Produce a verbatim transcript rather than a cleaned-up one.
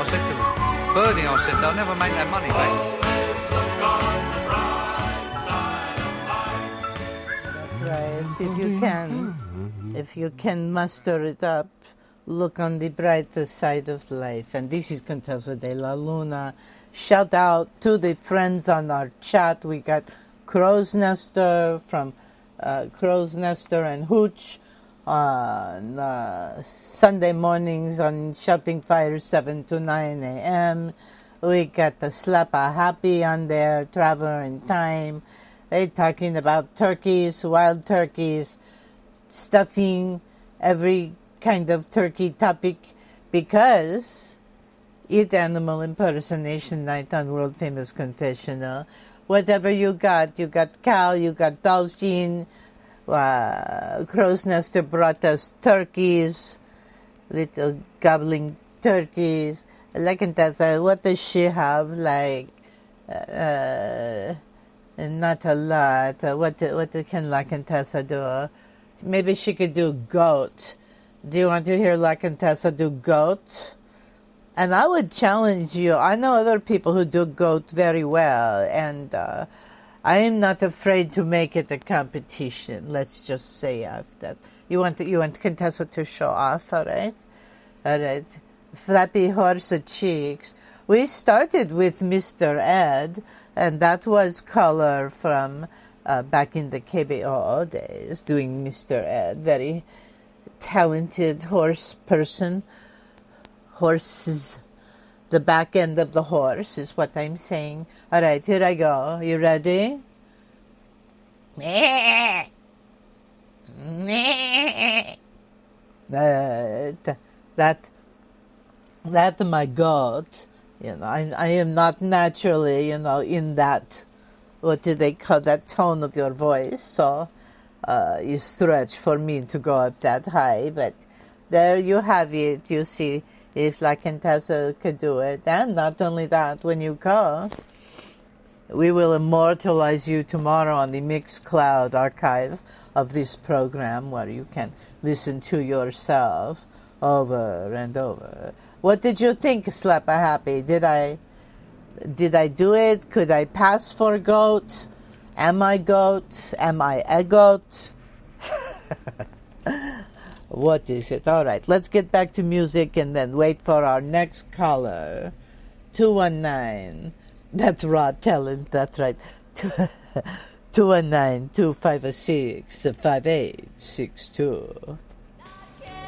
said to Bernie, I said, they'll never make that money back. Right, if you can, if you can muster it up, look on the brighter side of life. And this is Contessa de la Luna. Shout out to the friends on our chat. We got Crow's Nester from uh, Crow's Nester and Hooch on uh, Sunday mornings on Shouting Fire seven to nine a.m. We got the Slappa Happy on there, Traveler in Time. They're talking about turkeys, wild turkeys, stuffing, every kind of turkey topic, because Eat Animal Impersonation Night on World Famous Confessional. Whatever you got, you got cow, you got dolphin, uh, Crow's Nester brought us turkeys, little gobbling turkeys. Like, what does she have? Like, uh, not a lot. Uh, what what can La Contessa do? Maybe she could do goat. Do you want to hear La Contessa do goat? And I would challenge you. I know other people who do goat very well, and uh, I am not afraid to make it a competition. Let's just say that. You want to, you want Contessa to show off, all right? All right. Flappy horse cheeks. We started with Mister Ed, and that was color from uh, back in the K B O O days, doing Mister Ed. Very talented horse person. Horses. The back end of the horse is what I'm saying. All right, here I go. You ready? That, that, that my goat. You know, I, I am not naturally, you know, in that, what do they call that tone of your voice, so uh, you stretch for me to go up that high, but there you have it. You see, if La Contessa could do it, and not only that, when you go, we will immortalize you tomorrow on the Mixcloud archive of this program, where you can listen to yourself over and over. What did you think, Slappa Happy? Did I, did I do it? Could I pass for goat? Am I goat? Am I a goat? What is it? All right, let's get back to music and then wait for our next caller. two one nine. That's raw talent, that's right. two one nine, two five six, five eight six two.